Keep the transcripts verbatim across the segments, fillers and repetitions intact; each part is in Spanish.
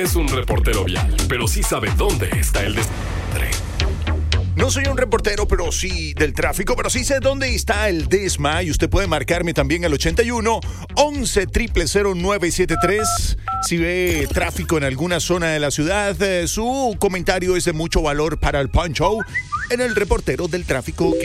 es un reportero vial, pero sí sabe dónde está el desmadre. No soy un reportero, pero sí del tráfico, pero sí sé dónde está el desma y usted puede marcarme también al ochenta y uno, once, cero cero cero, nueve siete tres. Si ve tráfico en alguna zona de la ciudad, eh, su comentario es de mucho valor para el Pancho en el reportero del tráfico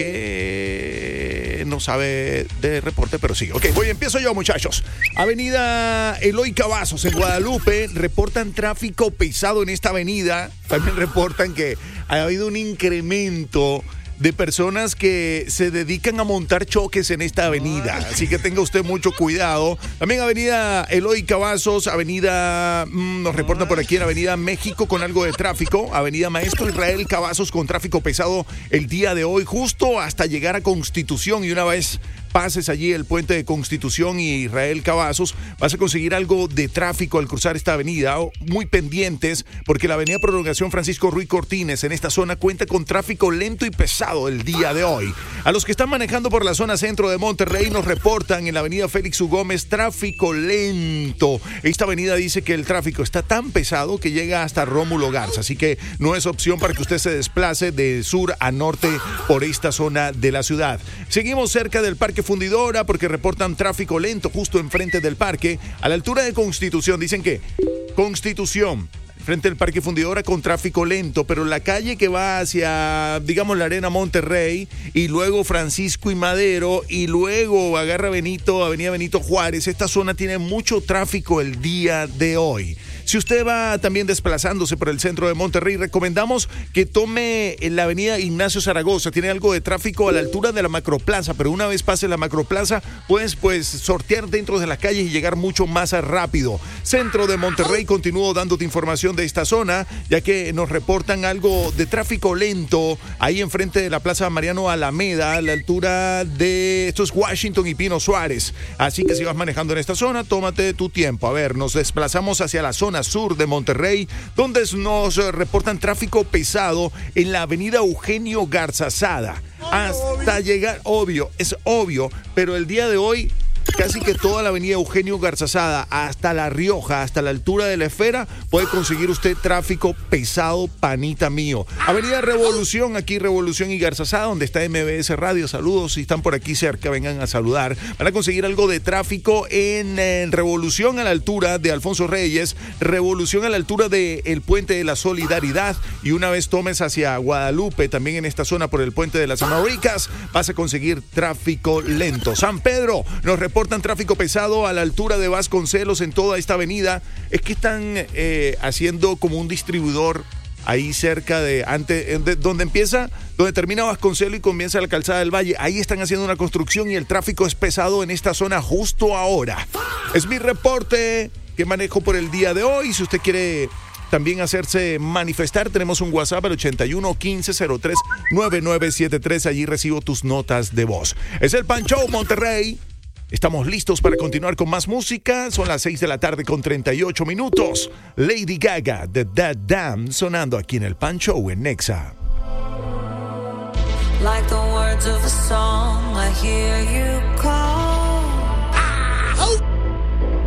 que no sabe de reporte, pero sí. Ok, voy, empiezo yo, muchachos. Avenida Eloy Cavazos en Guadalupe, reportan tráfico pesado en esta avenida. También reportan que ha habido un incremento de personas que se dedican a montar choques en esta avenida, así que tenga usted mucho cuidado. También avenida Eloy Cavazos, avenida, mmm, nos reporta por aquí en avenida México con algo de tráfico, avenida Maestro Israel Cavazos con tráfico pesado el día de hoy, justo hasta llegar a Constitución, y una vez pases allí el puente de Constitución y Israel Cavazos, vas a conseguir algo de tráfico al cruzar esta avenida. Muy pendientes, porque la avenida Prolongación Francisco Ruy Cortines en esta zona cuenta con tráfico lento y pesado el día de hoy. A los que están manejando por la zona centro de Monterrey nos reportan en la avenida Félix U. Gómez tráfico lento. Esta avenida dice que el tráfico está tan pesado que llega hasta Rómulo Garza, así que no es opción para que usted se desplace de sur a norte por esta zona de la ciudad. Seguimos cerca del Parque Fundidora porque reportan tráfico lento justo enfrente del parque, a la altura de Constitución. Dicen que Constitución, frente al Parque Fundidora con tráfico lento, pero la calle que va hacia, digamos, la Arena Monterrey, y luego Francisco y Madero, y luego agarra Benito, Avenida Benito Juárez, esta zona tiene mucho tráfico el día de hoy. Si usted va también desplazándose por el centro de Monterrey, recomendamos que tome la avenida Ignacio Zaragoza. Tiene algo de tráfico a la altura de la Macroplaza, pero una vez pase la Macroplaza, puedes pues sortear dentro de las calles y llegar mucho más rápido. Centro de Monterrey, continúo dándote información de esta zona, ya que nos reportan algo de tráfico lento ahí enfrente de la Plaza Mariano Alameda, a la altura de, esto es Washington y Pino Suárez. Así que si vas manejando en esta zona, tómate tu tiempo. A ver, nos desplazamos hacia la zona sur de Monterrey, donde nos reportan tráfico pesado en la avenida Eugenio Garzazada hasta llegar, obvio, es obvio, pero el día de hoy casi que toda la avenida Eugenio Garzazada hasta La Rioja, hasta la altura de la Esfera, puede conseguir usted tráfico pesado, panita mío. Avenida Revolución, aquí Revolución y Garzazada, donde está M B S Radio. Saludos, si están por aquí cerca, vengan a saludar. Van a conseguir algo de tráfico en, en Revolución a la altura de Alfonso Reyes, Revolución a la altura del Puente de la Solidaridad, y una vez tomes hacia Guadalupe, también en esta zona por el Puente de las Américas, vas a conseguir tráfico lento. San Pedro, nos reporta Reportan tráfico pesado a la altura de Vasconcelos en toda esta avenida. Es que están eh, haciendo como un distribuidor ahí cerca de, antes, de, donde empieza, donde termina Vasconcelos y comienza la calzada del Valle. Ahí están haciendo una construcción y el tráfico es pesado en esta zona justo ahora. Es mi reporte que manejo por el día de hoy. Si usted quiere también hacerse manifestar, tenemos un WhatsApp al ochenta y uno, quince, cero tres, nueve nueve siete tres. Allí recibo tus notas de voz. Es el Pan Show Monterrey. Estamos listos para continuar con más música. Son las seis de la tarde con treinta y ocho minutos. Lady Gaga de That Damn sonando aquí en el Pan Show en Nexa. Like the words of a song, I hear you call.